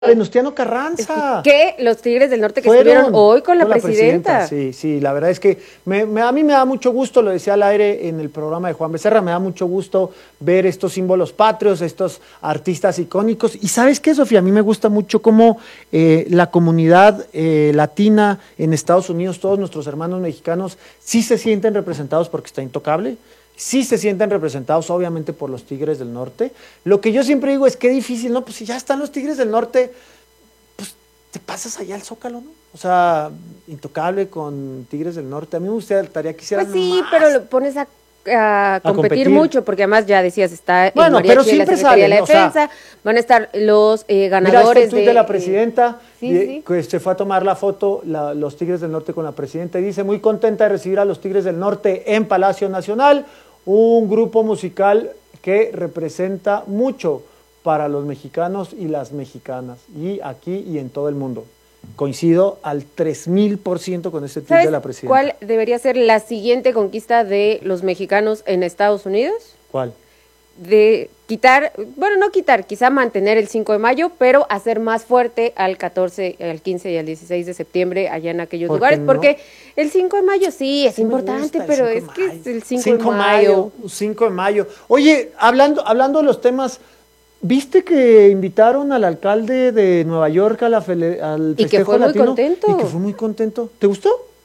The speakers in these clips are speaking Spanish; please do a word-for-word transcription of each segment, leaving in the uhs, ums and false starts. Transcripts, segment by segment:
Venustiano Carranza. Que los Tigres del Norte que Fueron estuvieron hoy con la, con la presidenta. presidenta. Sí, sí, la verdad es que me, me, a mí me da mucho gusto, lo decía al aire en el programa de Juan Becerra, me da mucho gusto ver estos símbolos patrios, estos artistas icónicos. Y ¿sabes qué, Sofía? A mí me gusta mucho cómo eh, la comunidad eh, latina en Estados Unidos, todos nuestros hermanos mexicanos, sí se sienten representados porque está Intocable. Sí se sienten representados, obviamente, por los Tigres del Norte. Lo que yo siempre digo es que difícil, ¿no? Pues si ya están los Tigres del Norte, pues te pasas allá al Zócalo, ¿no? O sea, Intocable con Tigres del Norte. A mí me gustaría que hicieran Pues sí, más. pero lo pones a, a, A competir, competir. mucho, porque además ya decías, está Bueno, el pero mariachi de la siempre Secretaría de la salen, o sea, Defensa, van a estar los eh, Mira, ganadores este tuit de... de la presidenta, sí, y, sí. que se fue a tomar la foto, la, los Tigres del Norte con la presidenta, y dice, muy contenta de recibir a los Tigres del Norte en Palacio Nacional, un grupo musical que representa mucho para los mexicanos y las mexicanas, y aquí y en todo el mundo. Coincido al tres mil por ciento con ese tuit de la presidenta. ¿Cuál debería ser la siguiente conquista de los mexicanos en Estados Unidos? ¿Cuál? De quitar, bueno, no quitar, quizá mantener el cinco de mayo, pero hacer más fuerte al catorce, al quince y al dieciséis de septiembre allá en aquellos ¿Por qué lugares, no? porque el cinco de mayo sí es Sí me importante, gusta el pero cinco es de que mayo. es el cinco, cinco de mayo. cinco de mayo. Oye, hablando, hablando de los temas, ¿viste que invitaron al alcalde de Nueva York a la fele, al Y festejo que fue muy latino? contento. Y que fue muy contento. ¿Te gustó?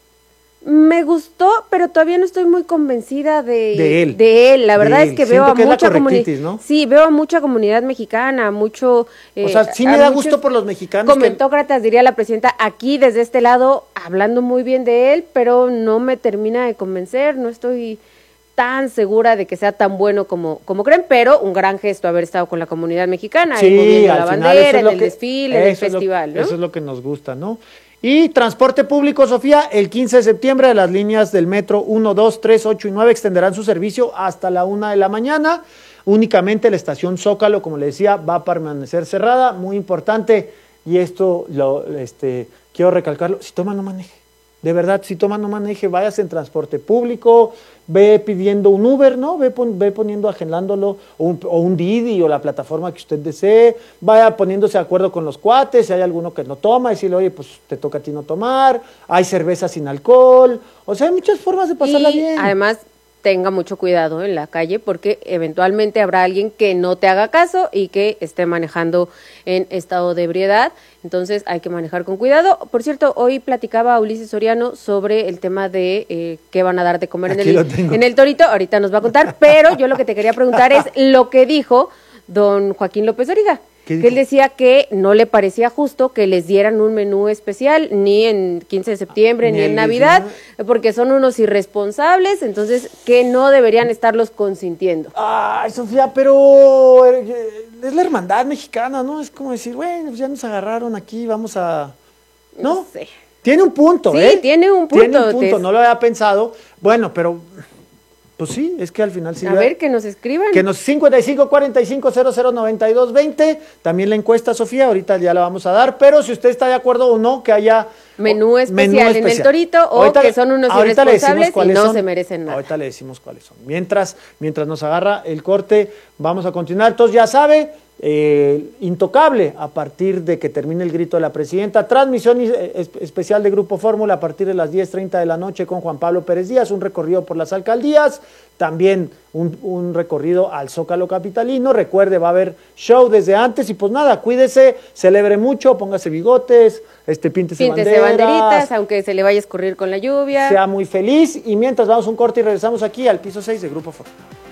Me gustó, pero todavía no estoy muy convencida de, De él. de él. La De verdad él. es que Siento veo a que es la mucha comunidad. correctitis, ¿no? Sí, veo a mucha comunidad mexicana, mucho. Eh, O sea, sí a me da muchos gusto por los mexicanos. que- Comentócratas, diría la presidenta, aquí desde este lado, hablando muy bien de él, pero no me termina de convencer. No estoy tan segura de que sea tan bueno como, como creen, pero un gran gesto haber estado con la comunidad mexicana, Sí, ahí moviendo al la final bandera, eso es en lo el que- desfile, en el eso es lo- festival, ¿no? Eso es lo que nos gusta, ¿no? Y transporte público, Sofía, el quince de septiembre las líneas del metro uno, dos, tres, ocho y nueve extenderán su servicio hasta la una de la mañana. Únicamente la estación Zócalo, como le decía, va a permanecer cerrada. Muy importante, y esto lo, este, quiero recalcarlo, si toma no maneje. De verdad, si toma no maneje, vayas en transporte público, ve pidiendo un Uber, ¿no? Ve, pon, ve poniendo, agendándolo, o un, o un Didi, o la plataforma que usted desee, vaya poniéndose de acuerdo con los cuates, si hay alguno que no toma, decirle, oye, pues te toca a ti no tomar, hay cerveza sin alcohol, o sea, hay muchas formas de pasarla y bien. además tenga mucho cuidado en la calle porque eventualmente habrá alguien que no te haga caso y que esté manejando en estado de ebriedad, entonces hay que manejar con cuidado. Por cierto, hoy platicaba Ulises Soriano sobre el tema de eh, qué van a dar de comer en Aquí lo el, tengo. en el Torito, ahorita nos va a contar, pero yo lo que te quería preguntar es lo que dijo don Joaquín López Dóriga. ¿Qué Que dijo? él decía que no le parecía justo que les dieran un menú especial ni en quince de septiembre Ni ni, el en Navidad, diecinueve. porque son unos irresponsables, entonces que no deberían estarlos consintiendo. Ay, Sofía, pero eh, es la hermandad mexicana, ¿no? Es como decir, bueno, pues ya nos agarraron aquí, vamos a... ¿No? No sé. Tiene un punto, Sí, ¿eh? tiene un Tiene punto, un punto, Tess. no lo había pensado. Bueno, pero, pues sí, es que al final sí. A ver, que nos escriban. Que nos cincuenta y cinco cuarenta y cinco cero cero noventa y dos veinte, también la encuesta, Sofía, ahorita ya la vamos a dar, pero si usted está de acuerdo o no, que haya... Menú o- especial en el Torito, o Ahorita que le- son unos ahorita le decimos irresponsables y cuáles no son. se merecen nada. Ahorita le decimos cuáles son. Mientras, mientras nos agarra el corte, vamos a continuar. Entonces ya sabe, eh, Intocable, a partir de que termine el grito de la presidenta, transmisión eh, es- especial de Grupo Fórmula a partir de las diez treinta de la noche con Juan Pablo Pérez Díaz, un recorrido por las alcaldías, también un, un recorrido al Zócalo capitalino. Recuerde, va a haber show desde antes y pues nada, cuídese, celebre mucho, póngase bigotes, este, píntese, Píntese banderas, banderitas, aunque se le vaya a escurrir con la lluvia. sea muy feliz, y mientras vamos a un corte y regresamos aquí al piso seis de Grupo Fórmula.